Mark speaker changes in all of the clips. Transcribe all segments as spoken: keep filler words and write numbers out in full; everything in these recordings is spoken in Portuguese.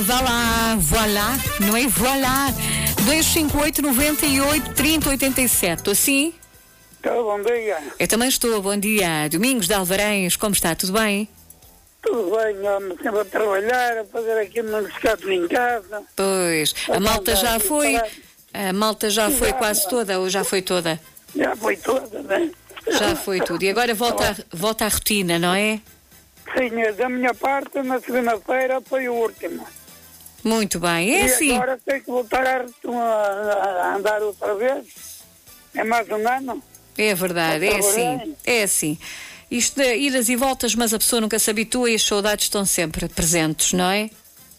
Speaker 1: Vá lá, voilá, não é voilá. dois cinco oito, nove oito, trinta, oitenta e sete, assim?
Speaker 2: Então, bom dia.
Speaker 1: Eu também estou, bom dia. Domingos de Alvarães, como está? Tudo bem?
Speaker 2: Tudo bem, ando sempre a trabalhar, a fazer aqui no mercado em casa.
Speaker 1: Pois, a malta já foi, a malta já foi
Speaker 2: Já,
Speaker 1: quase
Speaker 2: já.
Speaker 1: toda, ou já foi toda?
Speaker 2: Já foi toda, né?
Speaker 1: Já foi tudo. E agora volta, a- volta à rotina, não é?
Speaker 2: Sim, da minha parte, na segunda-feira foi o último.
Speaker 1: Muito bem, é
Speaker 2: e
Speaker 1: assim.
Speaker 2: agora tenho que voltar a, a- a andar outra vez. É mais um ano.
Speaker 1: É verdade, é assim, é assim. Isto de idas e voltas, mas a pessoa nunca se habitua e as saudades estão sempre presentes, não é?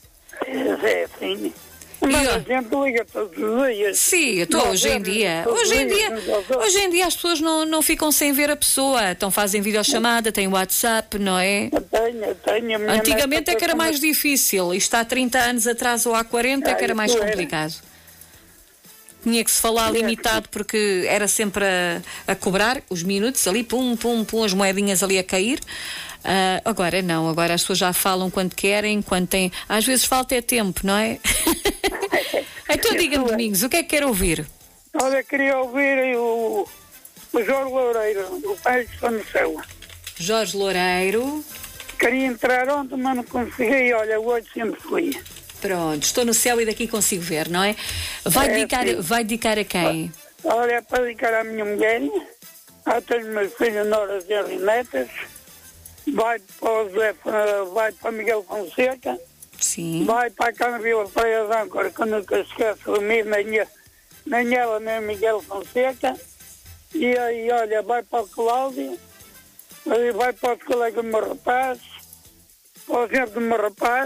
Speaker 2: É assim. Mas
Speaker 1: ó-
Speaker 2: a gente liga todos os dias.
Speaker 1: Sim, eu estou
Speaker 2: Nós
Speaker 1: hoje em
Speaker 2: vemos
Speaker 1: dia.
Speaker 2: todos
Speaker 1: Hoje em
Speaker 2: os
Speaker 1: dia,
Speaker 2: dias uns aos outros.
Speaker 1: hoje em dia as pessoas não, não ficam sem ver a pessoa. Então fazem videochamada, têm WhatsApp, não é?
Speaker 2: Eu tenho, eu tenho. A minha
Speaker 1: Antigamente é
Speaker 2: neta
Speaker 1: que era
Speaker 2: foi
Speaker 1: mais difícil. Isto há trinta anos atrás ou há quarenta é que era
Speaker 2: Ah,
Speaker 1: mais
Speaker 2: isso era.
Speaker 1: complicado. Tinha que se falar
Speaker 2: É.
Speaker 1: limitado porque era sempre a, a cobrar os minutos ali, pum, pum, pum, as moedinhas ali a cair. Ah, agora não, agora as pessoas já falam quando querem, quando têm. Às vezes falta é tempo, não é? Então diga-me, Domingos, o que é que quer ouvir?
Speaker 2: Olha, queria ouvir o, o Jorge Loureiro, o Pai que está no céu.
Speaker 1: Jorge Loureiro.
Speaker 2: Queria entrar ontem, mas não consegui. Olha, hoje sempre fui.
Speaker 1: Pronto, estou no céu e daqui consigo ver, não é? Vai,
Speaker 2: É,
Speaker 1: dedicar,
Speaker 2: sim.
Speaker 1: vai dedicar a quem?
Speaker 2: Olha, é para dedicar à minha mulher. Eu tenho meus filhos, noras e netas. Vai para o José, vai para Miguel Fonseca.
Speaker 1: Sim.
Speaker 2: Vai para a Câmara Vila Freia de Âncora, que eu nunca esqueço de mim, nem, nem ela, nem Miguel Fonseca. E aí, olha, vai para o Cláudio. Aí vai para os colegas do meu rapaz. Para o gente do meu rapaz.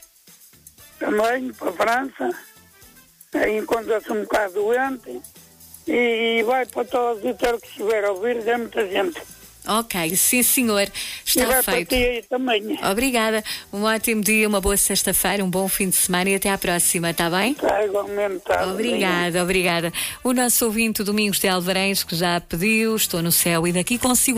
Speaker 2: Também, para a França. Aí encontra-se um bocado doente. E, e vai para todos os que estiver a ouvir, é muita gente.
Speaker 1: Ok, sim senhor,
Speaker 2: E
Speaker 1: está
Speaker 2: vai para
Speaker 1: feito.
Speaker 2: ti aí também.
Speaker 1: Obrigada, um ótimo dia, uma boa sexta-feira, um bom fim de semana e até à próxima, está bem?
Speaker 2: Está igualmente, está.
Speaker 1: Obrigada, obrigada. O nosso ouvinte Domingos de Alvarães que já pediu, estou no céu e daqui consigo